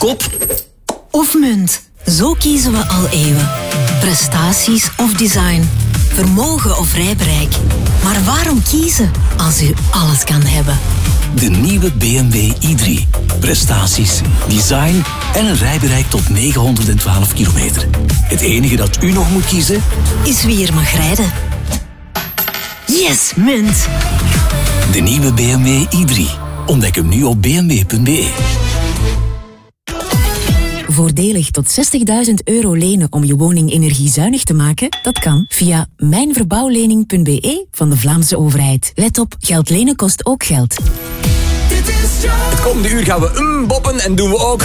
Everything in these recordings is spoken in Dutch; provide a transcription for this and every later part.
kop of munt. Zo kiezen we al eeuwen. Prestaties of design. Vermogen of rijbereik. Maar waarom kiezen als u alles kan hebben? De nieuwe BMW i3. Prestaties, design en een rijbereik tot 912 kilometer. Het enige dat u nog moet kiezen is wie er mag rijden. Yes, munt. De nieuwe BMW i3. Ontdek hem nu op bmw.be. Voordelig tot €60.000 lenen om je woning energiezuinig te maken? Dat kan via mijnverbouwlening.be van de Vlaamse overheid. Let op, geld lenen kost ook geld. Het komende uur gaan we boppen en doen we ook...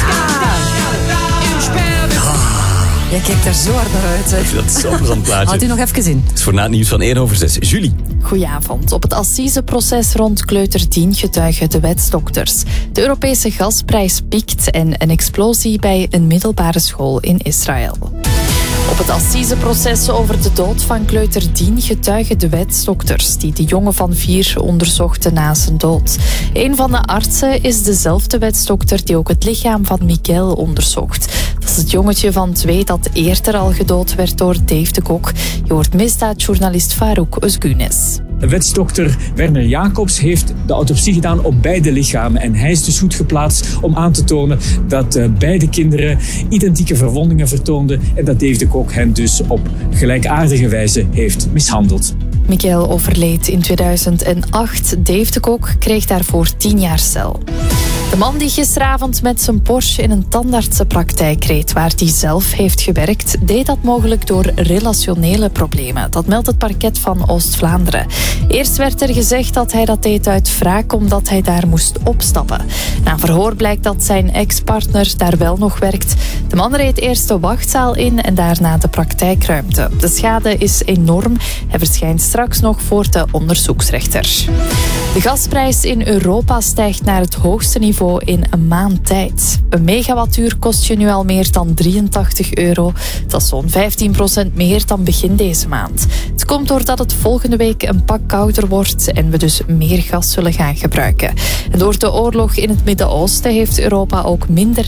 Jij kijkt daar zo hard naar uit. Hè. Ik vind dat zo'n plezant plaatje. Houd u nog even in. Het is voor na het nieuws van 1:06. Julie. Goedenavond. Op het assiseproces rond kleuter 10 getuigen de wetsdokters. De Europese gasprijs piekt en een explosie bij een middelbare school in Israël. Op het assiseproces over de dood van kleuter 10 getuigen de wetsdokters die de jongen van 4 onderzochten na zijn dood. Een van de artsen is dezelfde wetsdokter die ook het lichaam van Miguel onderzocht. Dat is het jongetje van 2 dat eerder al gedood werd door Dave de Kok. Je hoort misdaadjournalist Farouk Özgünes. Wetsdokter Werner Jacobs heeft de autopsie gedaan op beide lichamen. En hij is dus goed geplaatst om aan te tonen dat beide kinderen identieke verwondingen vertoonden en dat Dave de Kok hen dus op gelijkaardige wijze heeft mishandeld. Miguel overleed in 2008. Dave de Kok kreeg daarvoor 10 jaar cel. De man die gisteravond met zijn Porsche in een tandartsenpraktijk reed waar hij zelf heeft gewerkt, deed dat mogelijk door relationele problemen. Dat meldt het parket van Oost-Vlaanderen. Eerst werd er gezegd dat hij dat deed uit wraak omdat hij daar moest opstappen. Na verhoor blijkt dat zijn ex-partner daar wel nog werkt. De man reed eerst de wachtzaal in en daarna de praktijkruimte. De schade is enorm. Hij verschijnt straks nog voor de onderzoeksrechter. De gasprijs in Europa stijgt naar het hoogste niveau in een maand tijd. Een megawattuur kost je nu al meer dan €83. Dat is zo'n 15% meer dan begin deze maand. Het komt doordat het volgende week een pak kouder wordt en we dus meer gas zullen gaan gebruiken. En door de oorlog in het Midden-Oosten heeft Europa ook minder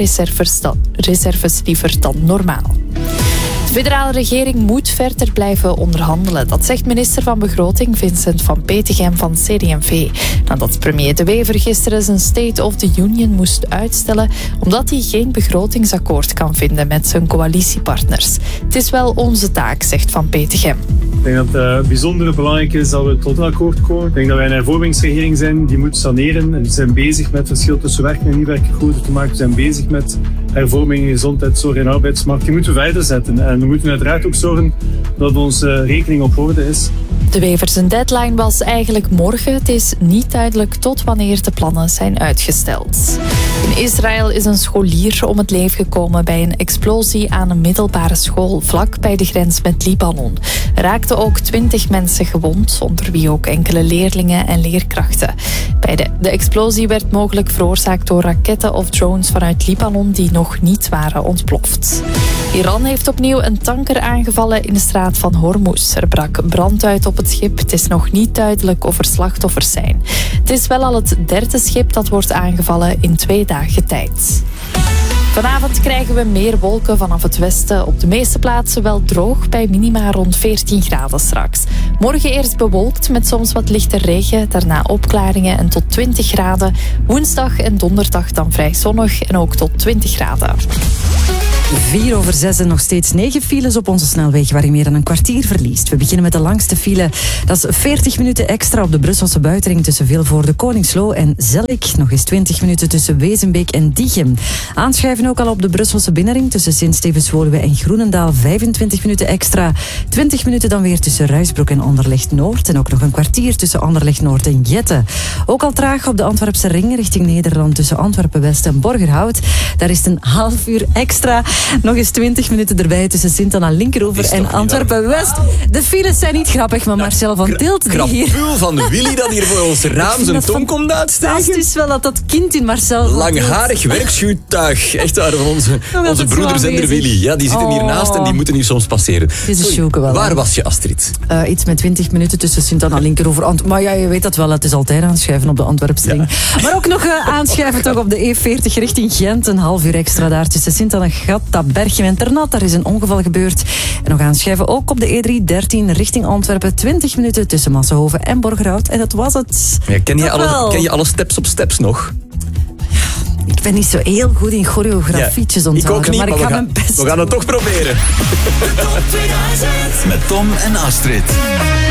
reserves liever dan normaal. De federale regering moet verder blijven onderhandelen. Dat zegt minister van Begroting Vincent van Petegem van CD&V. Nadat premier De Wever gisteren zijn State of the Union moest uitstellen omdat hij geen begrotingsakkoord kan vinden met zijn coalitiepartners. Het is wel onze taak, zegt Van Petegem. Ik denk dat het bijzonder belangrijk is dat we tot een akkoord komen. Ik denk dat wij een hervormingsregering zijn die moet saneren. En we zijn bezig met het verschil tussen werken en niet werken groter te maken. We zijn bezig met hervorming in gezondheidszorg en arbeidsmarkt. Die moeten we verder zetten. En we moeten uiteraard ook zorgen dat onze rekening op orde is. De Wever zijn deadline was eigenlijk morgen. Het is niet duidelijk tot wanneer de plannen zijn uitgesteld. In Israël is een scholier om het leven gekomen bij een explosie aan een middelbare school vlak bij de grens met Libanon. Er raakten ook 20 mensen gewond, onder wie ook enkele leerlingen en leerkrachten. De explosie werd mogelijk veroorzaakt door raketten of drones vanuit Libanon die nog niet waren ontploft. Iran heeft opnieuw een tanker aangevallen in de straat van Hormuz. Er brak brand uit op het schip. Het is nog niet duidelijk of er slachtoffers zijn. Het is wel al het 3e schip dat wordt aangevallen in 2 dagen tijd. Vanavond krijgen we meer wolken vanaf het westen. Op de meeste plaatsen wel droog, bij minima rond 14 graden straks. Morgen eerst bewolkt met soms wat lichte regen, daarna opklaringen en tot 20 graden. Woensdag en donderdag dan vrij zonnig en ook tot 20 graden. 4:06 en nog steeds 9 files op onze snelweg waar je meer dan een kwartier verliest. We beginnen met de langste file. Dat is 40 minuten extra op de Brusselse buitenring tussen Vilvoorde, Koningslo en Zellik. Nog eens 20 minuten tussen Wezenbeek en Diegem. Aanschuiven ook al op de Brusselse binnenring tussen Sint-Stevens-Woluwe en Groenendaal. 25 minuten extra. 20 minuten dan weer tussen Ruisbroek en Anderlecht-Noord. En ook nog een kwartier tussen Anderlecht-Noord en Jette. Ook al traag op de Antwerpse ring richting Nederland tussen Antwerpen-West en Borgerhout. Daar is het een half uur extra. Nog eens 20 minuten erbij tussen Sint-Anna Linkeroever en Antwerpen-West. De files zijn niet grappig, maar Marcel van Tilt... Krapul van Willy dat hier voor ons raam zijn tong komt uitsteken. Fantastisch wel dat kind in Marcel van Tilt... Langharig werkschuwtuig. Echt waar, van onze broederzender Willy. Ja, die zitten hiernaast en die moeten hier soms passeren. Het is een sjoeke wel. Waar was je, Astrid? Iets met 20 minuten tussen Sint-Anna Linkerover. Maar ja, je weet dat wel. Het is altijd aanschuiven op de Antwerpstring. Ja. Maar ook nog aanschuiven toch op de E40 richting Gent. Een half uur extra daar tussen Sint-Anna, Gata, Berchem en Ternat. Daar is een ongeval gebeurd. En nog aanschuiven ook op de E313 richting Antwerpen. 20 minuten tussen Massenhoven en Borgerhout. En dat was het. Ja, ken je alle steps op steps nog? Ik ben niet zo heel goed in choreografietjes onthouden. Ik ook niet, maar ik ga mijn best we gaan het toch proberen. Met Tom en Astrid.